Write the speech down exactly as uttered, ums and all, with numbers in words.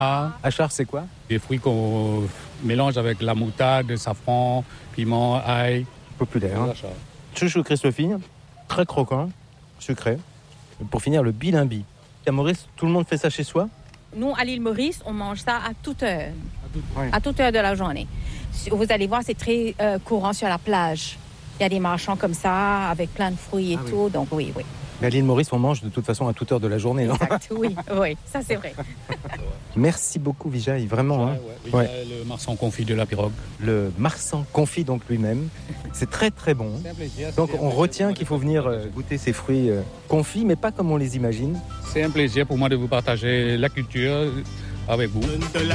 Achar, c'est quoi? Des fruits qu'on mélange avec la moutarde, le safran, piment, ail. Populaire. Hein. Achar. Chouchou Christophine, très croquant, sucré. Et pour finir, le bilimbi. À Maurice, tout le monde fait ça chez soi? Nous, à l'île Maurice, on mange ça à toute heure. À toute- Oui. À toute heure de la journée. Vous allez voir, c'est très euh, courant sur la plage. Il y a des marchands comme ça, avec plein de fruits et Ah oui. tout. Donc oui, oui. Mais à l'île Maurice, on mange de toute façon à toute heure de la journée, non? Exact, oui, oui, ça c'est vrai. Merci beaucoup, Vijay, vraiment. Ouais, hein. ouais. Il y Ouais. a le marsan confit de la pirogue. Le marsan confit donc lui-même. C'est très très bon. C'est un plaisir. Donc c'est un on plaisir retient pour qu'il faut moi de venir vous euh, partager. goûter ces fruits euh, confits, mais pas comme on les imagine. C'est un plaisir pour moi de vous partager la culture avec vous.